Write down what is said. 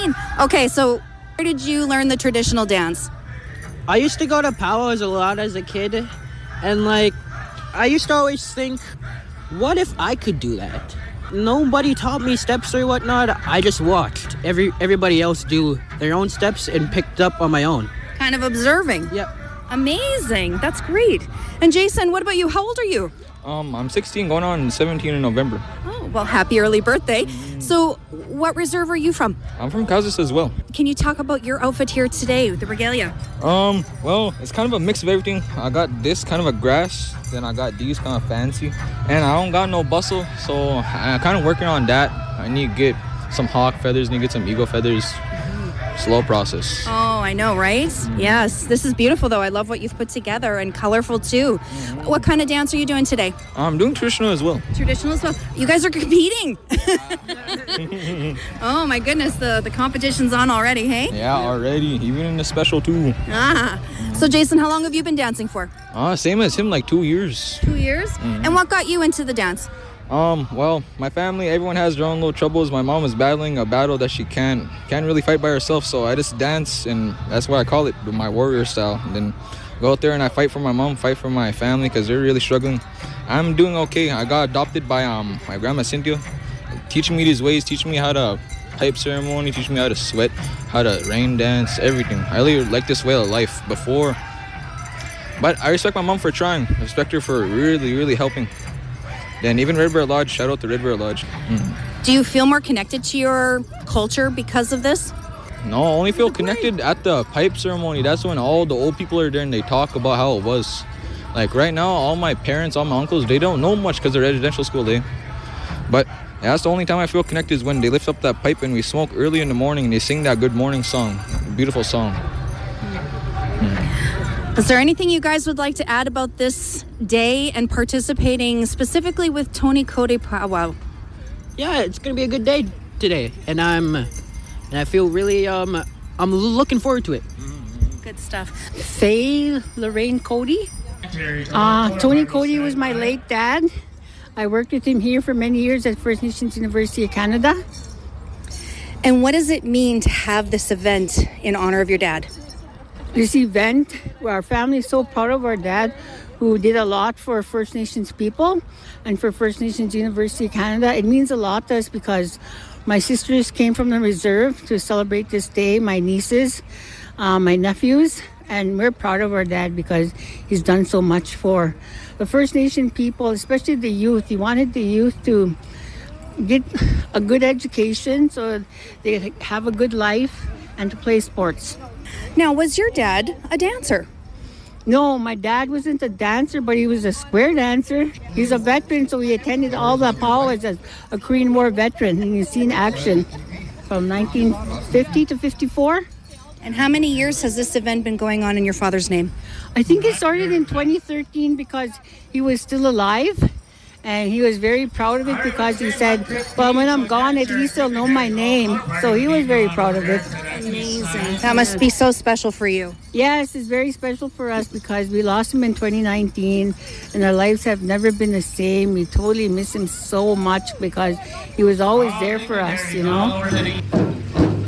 17. Okay, so where did you learn the traditional dance? I used to go to powwows a lot as a kid, and I used to always think, what if I could do that? Nobody taught me steps or whatnot. I just watched everybody else do their own steps and picked up on my own. Kind of observing. Yep. Amazing. That's great. And Jason, what about you? How old are you? I'm 16, going on 17 in November. Oh, well, happy early birthday. So what reserve are you from? I'm from Kansas as well. Can you talk about your outfit here today, the regalia? Well, it's kind of a mix of everything. I got this kind of a grass, then I got these kind of fancy, and I don't got no bustle, so I'm kind of working on that. I need to get some hawk feathers, need to get some eagle feathers. Slow process. Oh, I know, right? Yes. This is beautiful, though. I love what you've put together, and colorful, too. What kind of dance are you doing today? I'm doing traditional as well. Traditional as well? You guys are competing. Oh, my goodness. The competition's on already, hey? Yeah, already. Even in the special, too. So, Jason, how long have you been dancing for? Same as him, like 2 years. 2 years? And what got you into the dance? Well, my family, everyone has their own little troubles. My mom is battling a battle that she can't really fight by herself, so I just dance, and that's why I call it my warrior style. And then go out there and I fight for my mom, fight for my family, because they're really struggling. I'm doing okay. I got adopted by my grandma Cynthia, teaching me these ways, teaching me how to pipe ceremony, teaching me how to sweat, how to rain dance, everything. I really like this way of life before. But I respect my mom for trying. I respect her for really, really helping. And even Red Bear Lodge, shout out to Red Bear Lodge. Do you feel more connected to your culture because of this? No, I only feel connected at the pipe ceremony. That's when all the old people are there and they talk about how it was. Like right now, all my parents, all my uncles, they don't know much because they're residential school day. But that's the only time I feel connected is when they lift up that pipe and we smoke early in the morning and they sing that good morning song. Beautiful song. Is there anything you guys would like to add about this day and participating specifically with Tony Cote Powwow? Yeah, it's gonna be a good day today, and I feel really I'm looking forward to it. Good stuff. Faye Lorraine Cody. Tony Cody was my late dad. I worked with him here for many years at First Nations University of Canada. And what does it mean to have this event in honor of your dad? This event, our family is so proud of our dad, who did a lot for First Nations people and for First Nations University of Canada. It means a lot to us because my sisters came from the reserve to celebrate this day, my nieces, my nephews, and we're proud of our dad because he's done so much for the First Nation people, especially the youth. He wanted the youth to get a good education so they have a good life and to play sports. Now, was your dad a dancer? No, my dad wasn't a dancer, but he was a square dancer. He's a veteran, so he attended all the powwows as a Korean War veteran, and he's seen action from 1950 to 54. And how many years has this event been going on in your father's name? I think it started in 2013 because he was still alive. And he was very proud of it because he said, well, when I'm gone, at least they'll know my name. So he was very proud of it. Amazing. That must be so special for you. Yes, it's very special for us because we lost him in 2019 and our lives have never been the same. We totally miss him so much because he was always there for us, you know.